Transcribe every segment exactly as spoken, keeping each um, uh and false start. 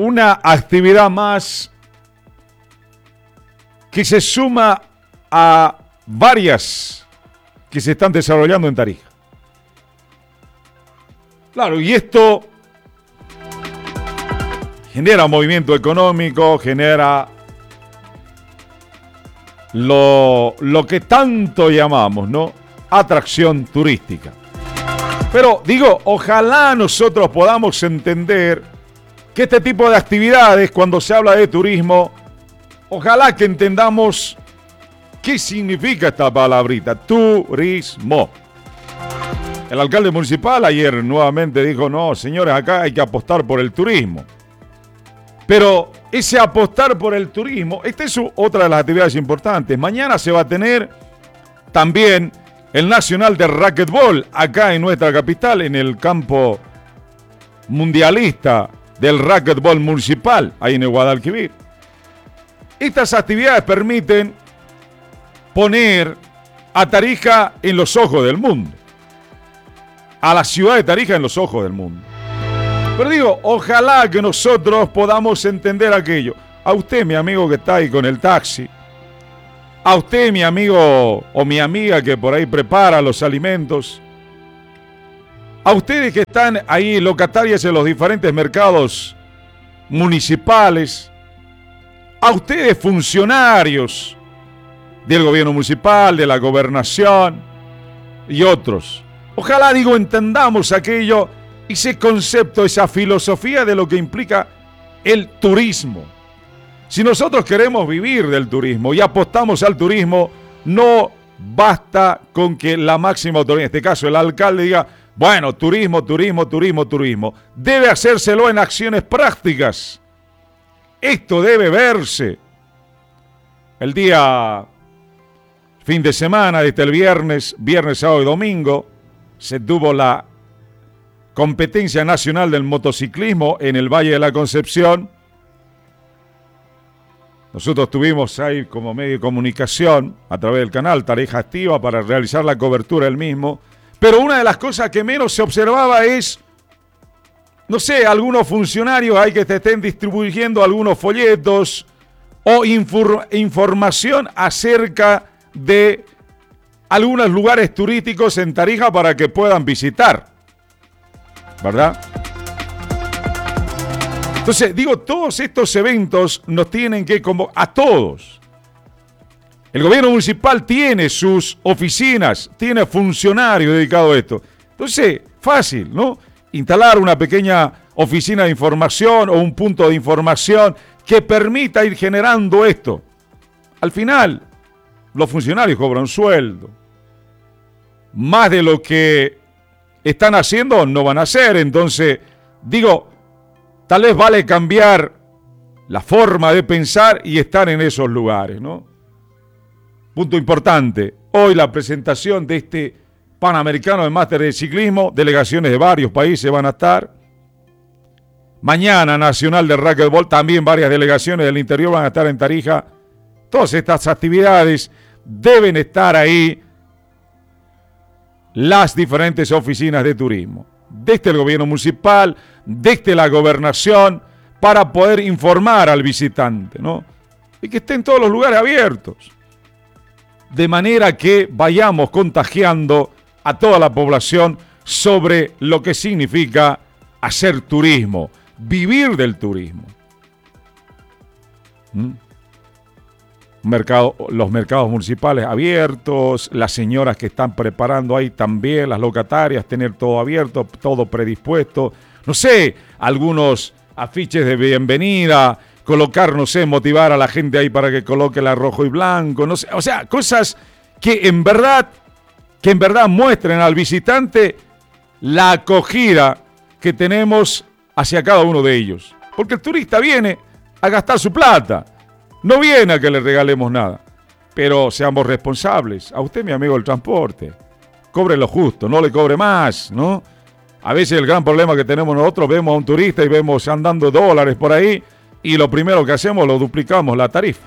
una actividad más que se suma a varias que se están desarrollando en Tarija. Claro, y esto genera movimiento económico, genera lo, lo que tanto llamamos, ¿no?, atracción turística. Pero digo, ojalá nosotros podamos entender que este tipo de actividades, cuando se habla de turismo, ojalá que entendamos qué significa esta palabrita, turismo. El alcalde municipal ayer nuevamente dijo, no, señores, acá hay que apostar por el turismo. Pero ese apostar por el turismo, esta es otra de las actividades importantes. Mañana se va a tener también el Nacional de Racquetball acá en nuestra capital, en el campo mundialista del racquetball municipal, ahí en el Guadalquivir. Estas actividades permiten poner a Tarija en los ojos del mundo, a la ciudad de Tarija en los ojos del mundo. Pero digo, ojalá que nosotros podamos entender aquello. A usted, mi amigo que está ahí con el taxi, a usted, mi amigo o mi amiga que por ahí prepara los alimentos, a ustedes que están ahí locatarias en los diferentes mercados municipales, a ustedes funcionarios del gobierno municipal, de la gobernación y otros. Ojalá, digo, entendamos aquello, ese concepto, esa filosofía de lo que implica el turismo. Si nosotros queremos vivir del turismo y apostamos al turismo, no basta con que la máxima autoridad, en este caso el alcalde, diga, bueno, turismo, turismo, turismo, turismo. Debe hacérselo en acciones prácticas. Esto debe verse. El día fin de semana, desde el viernes, viernes, sábado y domingo, se tuvo la competencia nacional del motociclismo en el Valle de la Concepción. Nosotros tuvimos ahí como medio de comunicación a través del canal Tarija Activa para realizar la cobertura del mismo. Pero una de las cosas que menos se observaba es, no sé, algunos funcionarios ahí que te estén distribuyendo algunos folletos o infor- información acerca de algunos lugares turísticos en Tarija para que puedan visitar, ¿verdad? Entonces, digo, todos estos eventos nos tienen que convocar a todos. El gobierno municipal tiene sus oficinas, tiene funcionarios dedicados a esto. Entonces, fácil, ¿no? Instalar una pequeña oficina de información o un punto de información que permita ir generando esto. Al final, los funcionarios cobran sueldo. Más de lo que están haciendo no van a hacer. Entonces, digo, tal vez vale cambiar la forma de pensar y estar en esos lugares, ¿no? Punto importante. Hoy la presentación de este Panamericano de Máster de Ciclismo. Delegaciones de varios países van a estar. Mañana Nacional de Racquetball. También varias delegaciones del interior van a estar en Tarija. Todas estas actividades deben estar ahí. Las diferentes oficinas de turismo. Desde el gobierno municipal, desde la gobernación, para poder informar al visitante, ¿no? Y que estén todos los lugares abiertos. De manera que vayamos contagiando a toda la población sobre lo que significa hacer turismo, vivir del turismo. ¿Mm? Mercado, los mercados municipales abiertos, las señoras que están preparando ahí también, las locatarias, tener todo abierto, todo predispuesto. No sé, algunos afiches de bienvenida, colocar, no sé, motivar a la gente ahí para que coloque el rojo y blanco, no sé, o sea, cosas que en verdad, que en verdad muestren al visitante la acogida que tenemos hacia cada uno de ellos. Porque el turista viene a gastar su plata, no viene a que le regalemos nada. Pero seamos responsables. A usted, mi amigo del transporte, cobre lo justo, no le cobre más, ¿no? A veces el gran problema que tenemos nosotros, vemos a un turista y vemos andando dólares por ahí, y lo primero que hacemos, lo duplicamos la tarifa.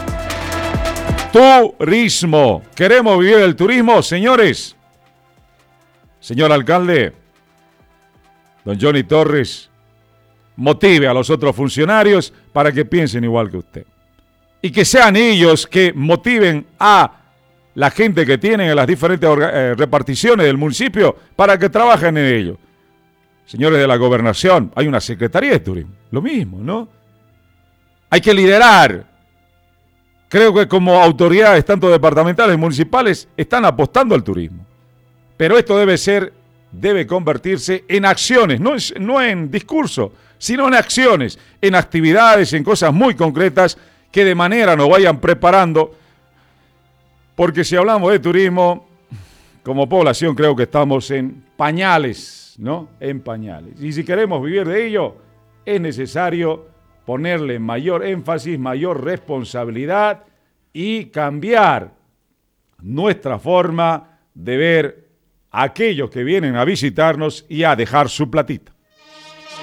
Turismo. ¿Queremos vivir el turismo, señores? Señor alcalde, don Johnny Torres, motive a los otros funcionarios para que piensen igual que usted. Y que sean ellos que motiven a la gente que tienen en las diferentes eh, reparticiones del municipio para que trabajen en ello. Señores de la gobernación, hay una Secretaría de Turismo, lo mismo, ¿no? Hay que liderar. Creo que como autoridades, tanto departamentales como municipales, están apostando al turismo. Pero esto debe ser, debe convertirse en acciones, no, es, no en discurso, sino en acciones, en actividades, en cosas muy concretas que de manera nos vayan preparando. Porque si hablamos de turismo, como población creo que estamos en pañales, ¿no? En pañales. Y si queremos vivir de ello, es necesario ponerle mayor énfasis, mayor responsabilidad y cambiar nuestra forma de ver a aquellos que vienen a visitarnos y a dejar su platita.